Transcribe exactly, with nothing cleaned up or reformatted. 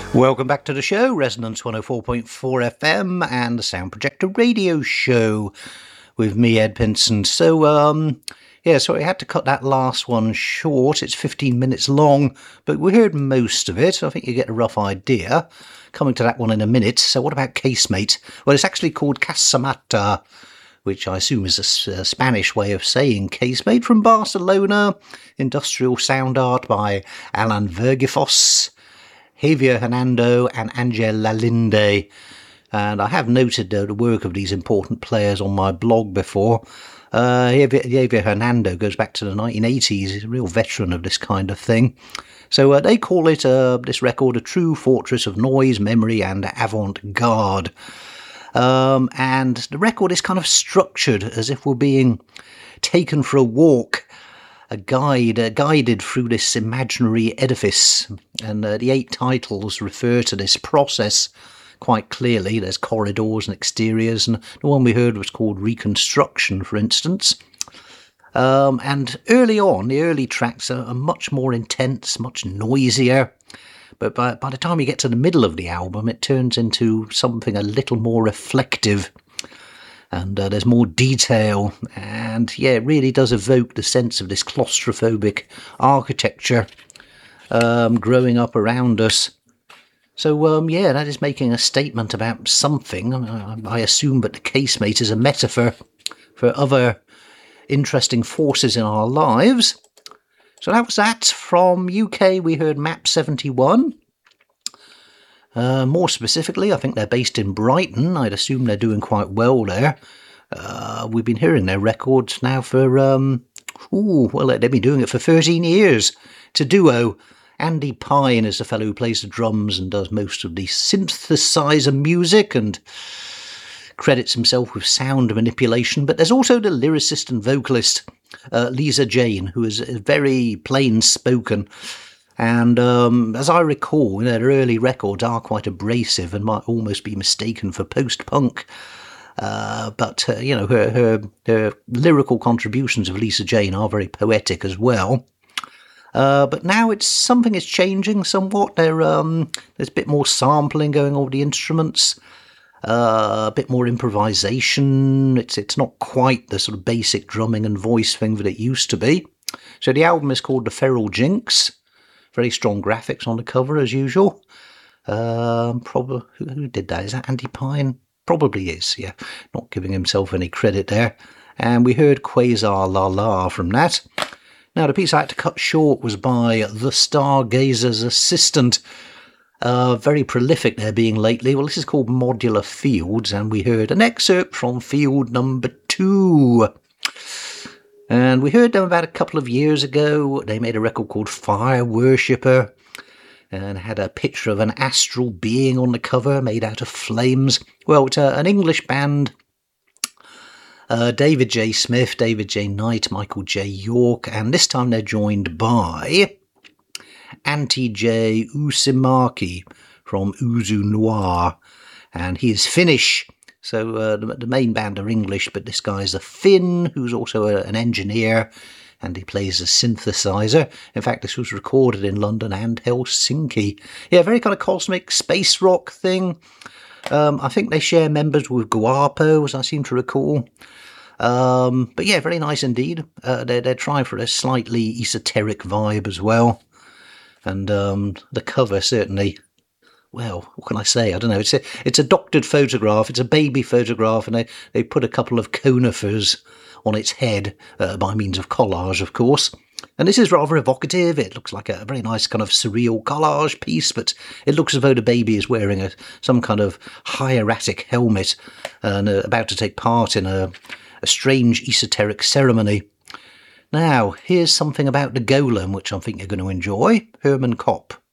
Welcome back to the show, Resonance one oh four point four F M and the Sound Projector Radio Show with me, Ed Pinson. So, um, yeah, so I had to cut that last one short. It's fifteen minutes long, but we heard most of it. I think you get a rough idea. Coming to that one in a minute. So what about Casemate? Well, it's actually called Casamata, which I assume is a, a Spanish way of saying casemate, from Barcelona. Industrial sound art by Alan Vergifos, Javier Hernando and Angel Lalinde. And I have noted uh, the work of these important players on my blog before. Uh, Javier, Javier Hernando goes back to the nineteen eighties. He's a real veteran of this kind of thing. So uh, they call it, uh, this record, a true fortress of noise, memory and avant-garde. Um, and the record is kind of structured as if we're being taken for a walk, a guide, uh, guided through this imaginary edifice. And uh, the eight titles refer to this process quite clearly. There's corridors and exteriors, and the one we heard was called Reconstruction, for instance. Um, and early on, the early tracks are, are much more intense, much noisier. But by, by the time you get to the middle of the album, it turns into something a little more reflective. And uh, there's more detail. And yeah, it really does evoke the sense of this claustrophobic architecture um, growing up around us. So um, yeah, that is making a statement about something. I, I assume that the casemate is a metaphor for other interesting forces in our lives. So that was that. From U K, we heard Map seventy-one. Uh, more specifically, I think they're based in Brighton. I'd assume they're doing quite well there. Uh, we've been hearing their records now for, um, ooh, well, they've been doing it for thirteen years. It's a duo. Andy Pine is the fellow who plays the drums and does most of the synthesizer music and credits himself with sound manipulation. But there's also the lyricist and vocalist, uh, Lisa Jane, who is very plain-spoken. And um, as I recall, you know, their early records are quite abrasive and might almost be mistaken for post-punk. Uh, but, uh, you know, her, her, her lyrical contributions of Lisa Jane are very poetic as well. Uh, but now it's something is changing somewhat. There, um, there's a bit more sampling going on with the instruments. Uh, a bit more improvisation. It's it's not quite the sort of basic drumming and voice thing that it used to be. So the album is called The Feral Jinx. Very strong graphics on the cover as usual. Um, probably who, who did that? Is that Andy Pine? Probably is. Yeah, not giving himself any credit there. And we heard Quasar La La from that. Now the piece I had to cut short was by The Stargazer's Assistant. Uh, very prolific they're being lately. Well, this is called Modular Fields, and we heard an excerpt from field number two. And we heard them about a couple of years ago. They made a record called Fire Worshipper, and had a picture of an astral being on the cover made out of flames. Well, it's a, an English band. Uh, David J. Smith, David J. Knight, Michael J. York, and this time they're joined by Antti J. Uusimäki from Uzu Noir, and he is Finnish. So uh, the, the main band are English, but this guy's a Finn who's also a, an engineer, and he plays a synthesizer. In fact, this was recorded in London and Helsinki. Yeah, very kind of cosmic space rock thing. Um, I think they share members with Guapo, as I seem to recall. Um, but yeah, very nice indeed. Uh, they're, they're trying for a slightly esoteric vibe as well. And um, the cover certainly, well, what can I say? I don't know. It's a, it's a doctored photograph. It's a baby photograph, and they, they put a couple of conifers on its head uh, by means of collage, of course. And this is rather evocative. It looks like a very nice kind of surreal collage piece, but it looks as though the baby is wearing a, some kind of hieratic helmet and uh, about to take part in a, a strange esoteric ceremony. Now, here's something about the Golem, which I think you're going to enjoy. Herman Kopp.